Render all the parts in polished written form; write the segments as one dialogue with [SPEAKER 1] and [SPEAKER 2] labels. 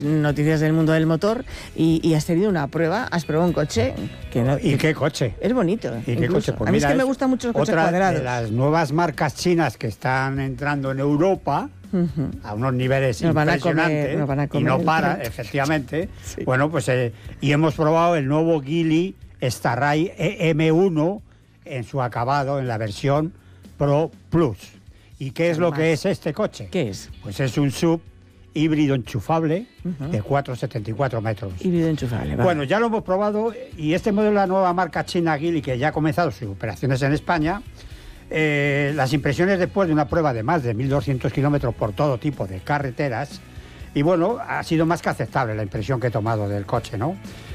[SPEAKER 1] noticias del mundo del motor y has tenido una prueba, has probado un coche que no...
[SPEAKER 2] ¿Y qué coche?
[SPEAKER 1] Es bonito.
[SPEAKER 2] ¿Y qué coche?
[SPEAKER 1] Pues a mí es que me gustan mucho los coches cuadrados.
[SPEAKER 2] Otra de las nuevas marcas chinas que están entrando en Europa... a unos niveles impresionantes y no para, efectivamente.
[SPEAKER 1] Sí.
[SPEAKER 2] Bueno, pues y hemos probado el nuevo Geely Starray M1 en su acabado, en la versión Pro Plus. ¿Y qué es lo que es este coche?
[SPEAKER 1] ¿Qué es?
[SPEAKER 2] Pues es un SUV híbrido enchufable de 4,74 metros.
[SPEAKER 1] Híbrido enchufable, vale.
[SPEAKER 2] Bueno, ya lo hemos probado y este modelo de la nueva marca china Geely, que ya ha comenzado sus operaciones en España, las impresiones después de una prueba de más de 1.200 kilómetros por todo tipo de carreteras, y bueno, ha sido más que aceptable la impresión que he tomado del coche, ¿no?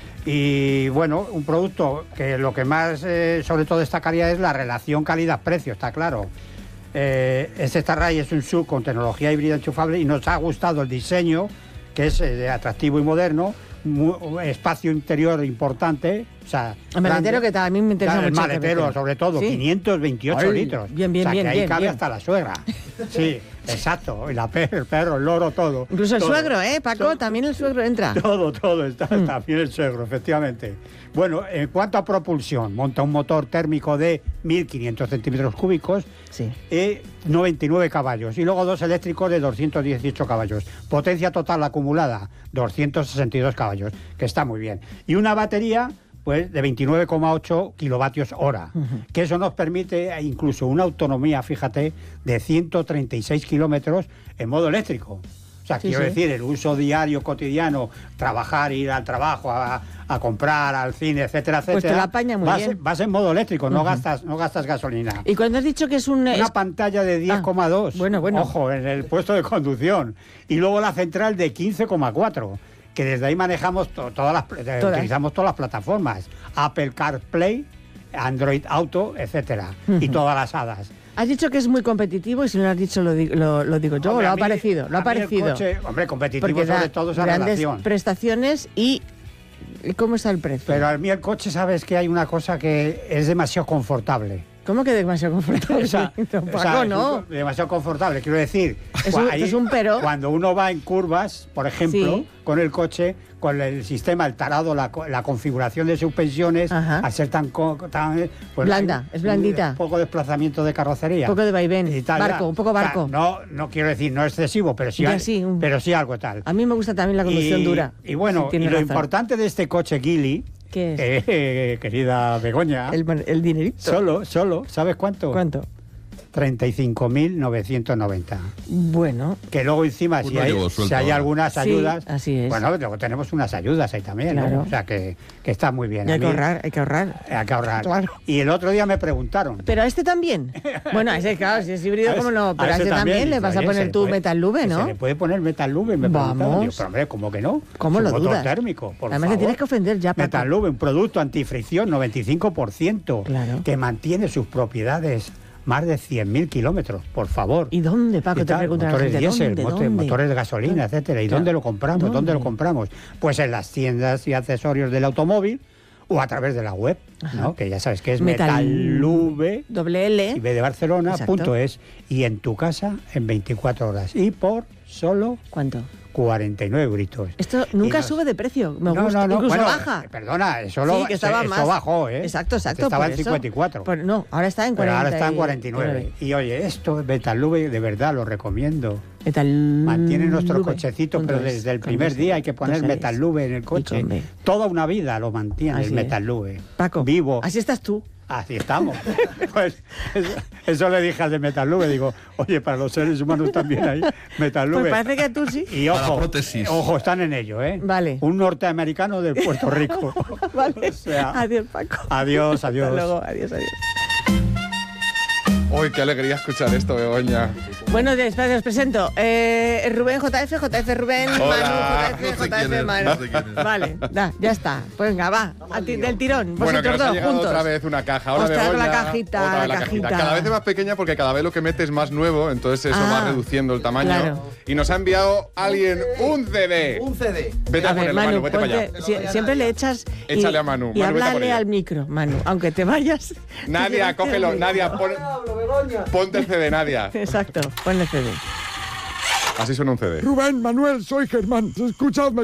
[SPEAKER 2] Y bueno, un producto que lo que más sobre todo destacaría es la relación calidad-precio, está claro. Este Starray es un SUV con tecnología híbrida enchufable y nos ha gustado el diseño, que es atractivo y moderno, espacio interior importante. O sea,
[SPEAKER 1] el maletero, que a mí me interesa mucho.
[SPEAKER 2] El maletero, sobre todo, ¿sí? 528 litros.
[SPEAKER 1] Bien,
[SPEAKER 2] o sea, que ahí
[SPEAKER 1] bien,
[SPEAKER 2] cabe
[SPEAKER 1] bien.
[SPEAKER 2] hasta la suegra. Sí, exacto. Y el perro, el loro, todo.
[SPEAKER 1] Incluso
[SPEAKER 2] todo.
[SPEAKER 1] El suegro, Paco? También el suegro entra.
[SPEAKER 2] Todo está bien el suegro, efectivamente. Bueno, en cuanto a propulsión, monta un motor térmico de 1.500 centímetros cúbicos,
[SPEAKER 1] sí.
[SPEAKER 2] 99 caballos, y luego dos eléctricos de 218 caballos. Potencia total acumulada, 262 caballos, que está muy bien. Y una batería, pues, de 29,8 kilovatios hora, que eso nos permite incluso una autonomía, fíjate, de 136 kilómetros en modo eléctrico. O sea, quiero decir, el uso diario, cotidiano, trabajar, ir al trabajo, a comprar, al cine, etcétera, etcétera.
[SPEAKER 1] Pues te la apaña muy bien.
[SPEAKER 2] Vas en modo eléctrico, no gastas gasolina.
[SPEAKER 1] Y cuando has dicho que es
[SPEAKER 2] una pantalla de 10,2.
[SPEAKER 1] Bueno.
[SPEAKER 2] Ojo, en el puesto de conducción. Y luego la central de 15,4. Que desde ahí manejamos utilizamos todas las plataformas. Apple CarPlay, Android Auto, etcétera. Y todas las hadas.
[SPEAKER 1] Has dicho que es muy competitivo y si no lo has dicho lo digo yo.
[SPEAKER 2] Hombre,
[SPEAKER 1] lo ha parecido.
[SPEAKER 2] El coche, hombre, competitivo
[SPEAKER 1] porque
[SPEAKER 2] sobre todo esa
[SPEAKER 1] grandes
[SPEAKER 2] relación.
[SPEAKER 1] Prestaciones y ¿cómo está el precio?
[SPEAKER 2] Pero a mí el coche, sabes que hay una cosa que es demasiado confortable.
[SPEAKER 1] ¿Cómo que demasiado confortable? Paco, no.
[SPEAKER 2] Demasiado confortable, quiero decir.
[SPEAKER 1] Es un pero.
[SPEAKER 2] Cuando uno va en curvas, por ejemplo,
[SPEAKER 1] sí,
[SPEAKER 2] con el coche, con el sistema, el tarado, la configuración de suspensiones, al ser tan pues,
[SPEAKER 1] blanda, es blandita.
[SPEAKER 2] Un poco de desplazamiento de carrocería.
[SPEAKER 1] Un poco de vaivén,
[SPEAKER 2] y tal,
[SPEAKER 1] barco, un poco barco.
[SPEAKER 2] O sea, no quiero decir, no excesivo, pero sí, pero sí algo tal.
[SPEAKER 1] A mí me gusta también la conducción dura.
[SPEAKER 2] Y bueno, y lo importante de este coche Geely,
[SPEAKER 1] ¿qué es?
[SPEAKER 2] Querida Begoña,
[SPEAKER 1] el dinerito.
[SPEAKER 2] Solo, ¿sabes cuánto?
[SPEAKER 1] ¿Cuánto?
[SPEAKER 2] 35.990.
[SPEAKER 1] Bueno.
[SPEAKER 2] Que luego encima, si hay algunas ayudas...
[SPEAKER 1] Sí, así es.
[SPEAKER 2] Bueno, luego tenemos unas ayudas ahí también,
[SPEAKER 1] claro.
[SPEAKER 2] ¿no? O sea, que está muy bien.
[SPEAKER 1] Y hay que ahorrar.
[SPEAKER 2] Hay que ahorrar.
[SPEAKER 1] Claro.
[SPEAKER 2] Y el otro día me preguntaron...
[SPEAKER 1] ¿Pero a este también? Bueno, a ese, claro, si es híbrido, ¿cómo no? Pero a este también le vas a poner tu Metal Lube, ¿no?
[SPEAKER 2] Se le puede poner Metal Lube, me preguntaron. Digo, pero hombre, ¿cómo que no?
[SPEAKER 1] ¿Cómo lo
[SPEAKER 2] motor
[SPEAKER 1] dudas?
[SPEAKER 2] Térmico, por
[SPEAKER 1] Además,
[SPEAKER 2] favor.
[SPEAKER 1] le tienes que ofender ya, Paco.
[SPEAKER 2] Metal Lube, un producto antifricción, 95%,
[SPEAKER 1] claro,
[SPEAKER 2] que mantiene sus propiedades más de 100.000 kilómetros, por favor.
[SPEAKER 1] ¿Y dónde, Paco? Te preguntan
[SPEAKER 2] motores
[SPEAKER 1] la gente,
[SPEAKER 2] diésel, motores de gasolina, etcétera. ¿Y dónde lo compramos? ¿Dónde lo compramos? Pues en las tiendas y accesorios del automóvil o a través de la web, ¿no? Que ya sabes que es Metallube,
[SPEAKER 1] L,
[SPEAKER 2] y B de Barcelona.es, y en tu casa en 24 horas. Y por solo...
[SPEAKER 1] ¿cuánto?
[SPEAKER 2] 49 euritos.
[SPEAKER 1] Esto nunca sube de precio, me gusta, incluso
[SPEAKER 2] bueno,
[SPEAKER 1] baja.
[SPEAKER 2] Perdona, eso bajó, ¿eh?
[SPEAKER 1] Exacto.
[SPEAKER 2] Estaba en 54.
[SPEAKER 1] Pues no, ahora está en 49.
[SPEAKER 2] Pero ahora está en 49. Y oye, esto, Metallube, de verdad, lo recomiendo. Mantiene nuestro cochecito, pero desde el primer día hay que poner Metallube en el coche. Toda una vida lo mantiene el Metallube.
[SPEAKER 1] Paco,
[SPEAKER 2] vivo.
[SPEAKER 1] Así estás tú.
[SPEAKER 2] Así estamos. Pues eso le dije al de Metallube, digo, oye, para los seres humanos también hay Metallube.
[SPEAKER 1] Pues parece que tú sí.
[SPEAKER 2] Y ojo, están en ello, ¿eh?
[SPEAKER 1] Vale.
[SPEAKER 2] Un norteamericano de Puerto Rico.
[SPEAKER 1] Vale.
[SPEAKER 2] O sea,
[SPEAKER 1] adiós, Paco.
[SPEAKER 2] Adiós.
[SPEAKER 1] Hasta luego, adiós.
[SPEAKER 3] ¡Uy, qué alegría escuchar esto, Begoña!
[SPEAKER 1] Bueno, después os presento. Rubén JF Rubén,
[SPEAKER 3] Hola.
[SPEAKER 1] JF Manu. Vale, ya está. Pues venga, va, del tirón.
[SPEAKER 3] Bueno, que nos ha llegado
[SPEAKER 1] juntos.
[SPEAKER 3] otra vez una caja. Ahora
[SPEAKER 1] Ostras,
[SPEAKER 3] Begoña,
[SPEAKER 1] la cajita.
[SPEAKER 3] Cada vez es más pequeña porque cada vez lo que metes es más nuevo, entonces eso va reduciendo el tamaño.
[SPEAKER 1] Claro.
[SPEAKER 3] Y nos ha enviado alguien un CD.
[SPEAKER 4] Un CD.
[SPEAKER 3] Vete a ponerlo, Manu, vete para allá.
[SPEAKER 1] Siempre le echas...
[SPEAKER 3] Échale a Manu.
[SPEAKER 1] Y
[SPEAKER 3] Manu, vete a por
[SPEAKER 1] háblale
[SPEAKER 3] ella.
[SPEAKER 1] al micro, Manu, aunque te vayas.
[SPEAKER 3] Nadia, cógelo. Nadia, ponte el CD, Nadia.
[SPEAKER 1] Exacto, ponle CD.
[SPEAKER 3] Así suena un CD.
[SPEAKER 5] Rubén, Manuel, soy Germán. Escuchadme.